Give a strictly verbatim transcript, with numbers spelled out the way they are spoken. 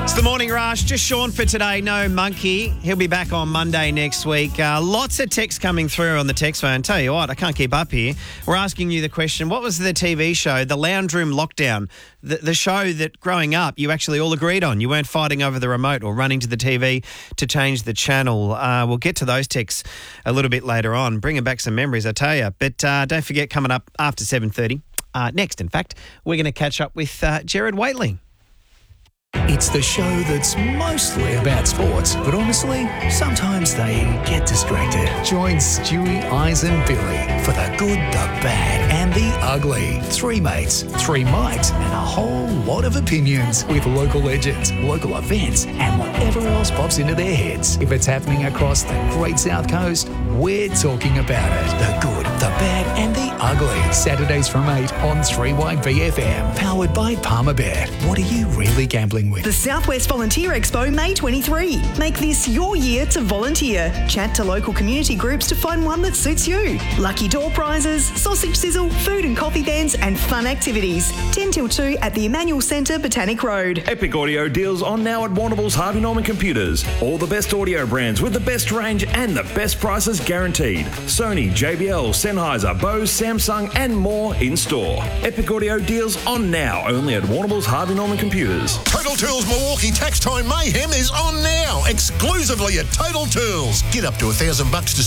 It's the Morning Rush. Just Sean for today. No Monkey. He'll be back on Monday next week. Uh, lots of texts coming through on the text phone. Tell you what, I can't keep up here. We're asking you the question, what was the T V show, The Lounge Room Lockdown, the, the show that growing up you actually all agreed on? You weren't fighting over the remote or running to the T V to change the channel. Uh, we'll get to those texts a little bit later on. Bringing back some memories, I tell you. But uh, don't forget, coming up after seven thirty, uh, next, in fact, we're going to catch up with uh, Jared Waitley. It's the show that's mostly about sports, but honestly, sometimes they get distracted. Join Stewie, Eyes and Billy for the good, the bad and the ugly. Three mates, three mics and a whole lot of opinions with local legends, local events and whatever else pops into their heads. If it's happening across the great South Coast, we're talking about it. The good, the bad and the ugly. Saturdays from eight on three Y B F M. Powered by Palmerbet. What are you really gambling with? The Southwest Volunteer Expo, May twenty-third. Make this your year to volunteer. Chat to local community groups to find one that suits you. Lucky door prizes, sausage sizzle, food and coffee vans and fun activities. ten till two at the Emmanuel Centre, Botanic Road. Epic audio deals on now at Warrnambool's Harvey Norman Computers. All the best audio brands with the best range and the best prices guaranteed. Sony, J B L, Sennheiser, Bose, Samsung and more in store. Epic audio deals on now only at Warrnambool's Harvey Norman Computers. Total Tools Milwaukee Tax Time Mayhem is on now, exclusively at Total Tools. Get up to a thousand bucks to